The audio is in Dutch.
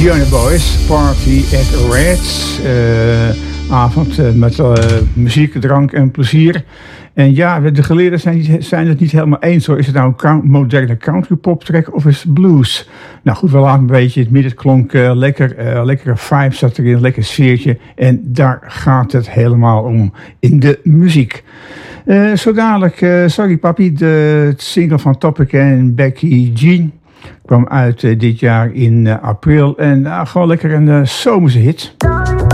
Johnny Boys, Party at Reds. Avond met muziek, drank en plezier. En ja, de geleerden zijn het niet helemaal eens hoor. Is het nou een moderne country pop track of is het blues? Nou goed, we laten een beetje het midden. Het klonk lekkere vibe zat erin, lekker sfeertje. En daar gaat het helemaal om in de muziek. Zo dadelijk, Sorry Papi, de single van Topic en Becky Jean. Kwam uit dit jaar in april. En gewoon lekker een zomerse hit.